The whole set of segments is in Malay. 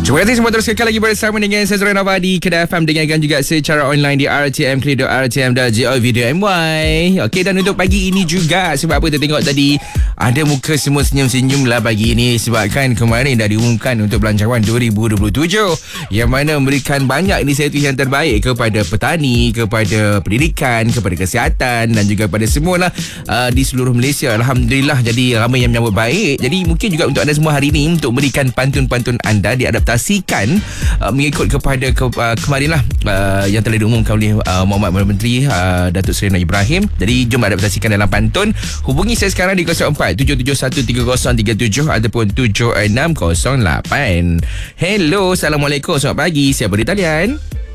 Terima kasih semua terus sekali lagi bersama dengan saya Zura Nova di Kedah FM. Dengarkan juga secara online di rtm.rtm.go.my. Okey, dan untuk pagi ini juga, sebab apa kita tengok tadi ada muka semua senyum-senyum lah pagi ini, sebabkan kemarin dah diumumkan untuk Belanjawan 2027 yang mana memberikan banyak inisiatif yang terbaik kepada petani, kepada pendidikan, kepada kesihatan dan juga kepada semualah di seluruh Malaysia. Alhamdulillah, jadi ramai yang menyambut baik. Jadi mungkin juga untuk anda semua hari ini untuk berikan pantun-pantun anda diadaptasikan mengikut kepada kemarin lah yang telah diumumkan oleh Muhammad Perdana Menteri Datuk Seri Anwar Ibrahim. Jadi jom adaptasikan dalam pantun. Hubungi saya sekarang di 04-771-3037 ataupun 7608. Hello, Assalamualaikum, selamat pagi. Siapa di talian?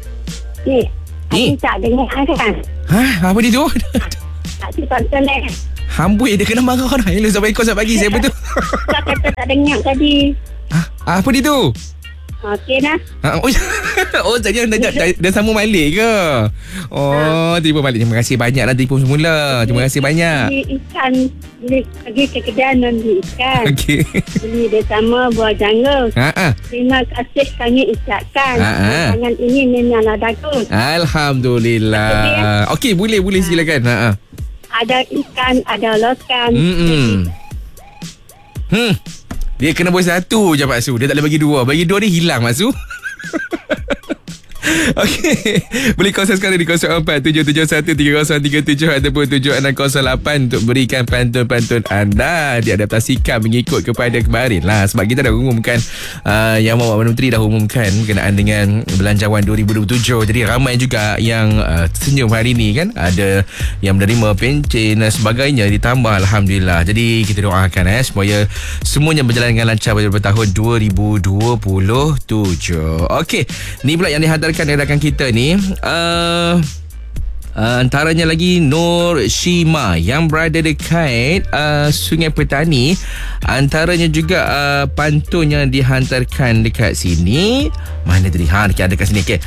Ni tak dengar kan? Apa dia tu? Tak pantun ni. Hambui, dia kena marah kan. Hello, Assalamualaikum, selamat pagi. Siapa tu? Tak kata tak dengar tadi. Apa dia tu? Okey dah. Oh, tadi dah sambung balik ke? Oh, terima balik. Terima kasih banyak lah telefon semula. Terima kasih banyak. Beli ikan, pergi ke kedai non beli ikan. Okey. Beli bersama buah janggut. Terima kasih kami ucapkan. Tangan ini memanglah bagus. Alhamdulillah. Okey, boleh silakan. Ada ikan, ada lokan. Dia kena buat satu je Pak Su. Dia tak boleh bagi dua. Bagi dua dia hilang Pak Su. Okey, boleh call sekarang di 04-771-3037 ataupun 7608 untuk berikan pantun-pantun anda diadaptasikan mengikut kepada kemarin lah. Sebab kita dah umumkan yang Muhammad Perdana Menteri dah umumkan berkenaan dengan Belanjawan 2027. Jadi ramai juga yang senyum hari ni kan. Ada yang menerima pencen dan sebagainya, ditambah Alhamdulillah. Jadi kita doakan supaya semuanya berjalan dengan lancar pada tahun 2027. Okey, ni pula yang dihantarkan rakan kita ni, antaranya lagi Nur Shima yang berada dekat Sungai Petani. Antaranya juga pantun yang dihantarkan dekat sini. Mana tadi? Dekat sini. Okay.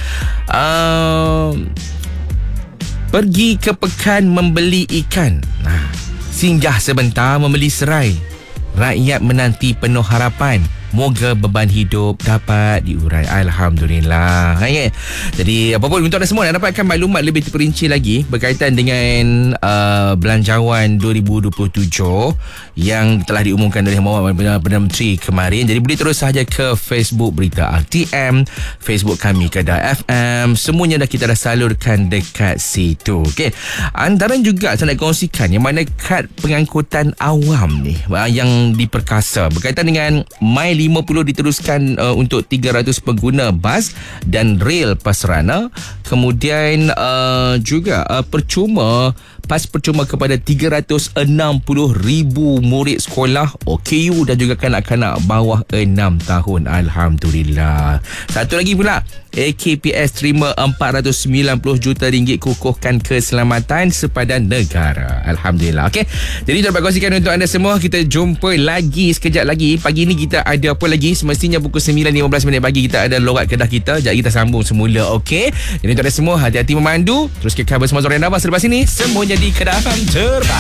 Pergi ke pekan membeli ikan, singgah sebentar membeli serai. Rakyat menanti penuh harapan, moga beban hidup dapat diurai. Alhamdulillah. Jadi apapun untuk anda semua nak dapatkan maklumat lebih terperinci lagi berkaitan dengan Belanjawan 2027 yang telah diumumkan oleh Muhammad Perdana Menteri kemarin. Jadi boleh terus sahaja ke Facebook Berita RTM, Facebook kami Kedah FM. Semuanya kita dah salurkan dekat situ. Okey. Antaranya juga saya nak kongsikan yang mana kad pengangkutan awam ni yang diperkasa berkaitan dengan My50 diteruskan untuk 300 pengguna bas dan rel Pasrana. Kemudian juga pas percuma kepada 360,000 murid sekolah OKU dan juga kanak-kanak bawah 6 tahun. Alhamdulillah. Satu lagi pula, AKPS terima 490 juta ringgit kukuhkan keselamatan sepadan negara. Alhamdulillah. Okey. Jadi dapat kongsikan untuk anda semua. Kita jumpa lagi sekejap lagi. Pagi ni kita ada apa lagi? Semestinya pukul 9.15 pagi kita ada logat Kedah kita. Jadi kita sambung semula. Okey. Jadi untuk anda semua, hati-hati memandu. Terus kita bersama Zura Nova selepas ini. Semuanya di Kedah FM terbaik.